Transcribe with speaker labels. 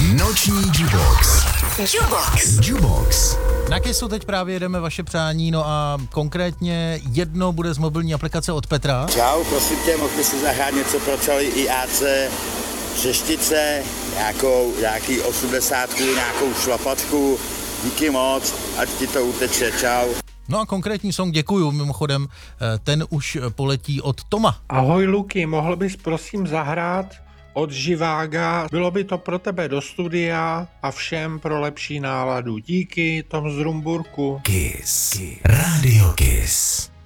Speaker 1: Noční Jubox. Jubox.
Speaker 2: Na Kissu teď právě jedeme vaše přání, no a konkrétně jedno bude z mobilní aplikace od Petra.
Speaker 3: Čau, prosím tě, mohl by si zahrát něco pro celý IAC, třeštice, nějaký 80, nějakou šlapatku, díky moc, ať ti to uteče, čau.
Speaker 2: No a konkrétní song děkuju, mimochodem, ten už poletí od Toma.
Speaker 4: Ahoj Luky, mohl bys prosím zahrát od Živága? Bylo by to pro tebe do studia a všem pro lepší náladu. Díky, Tom z Rumburku.
Speaker 1: Kiss. Radio Kiss.